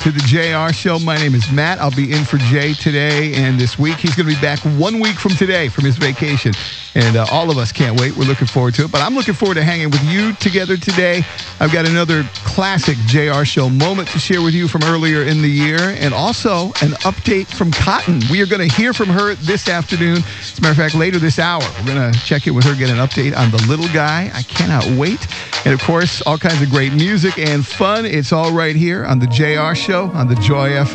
to the JR Show. My name is Matt. I'll be in for Jay today and this week. He's going to be back 1 week from today from his vacation. And all of us can't wait. We're looking forward to it. But I'm looking forward to hanging with you together today. I've got another classic JR Show moment to share with you from earlier in the year. And also an update from Cotton. We are going to hear from her this afternoon. As a matter of fact, later this hour, we're going to check in with her, get an update on The Little Guy. I cannot wait. And, of course, all kinds of great music and fun. It's all right here on the JR Show on the Joy FM.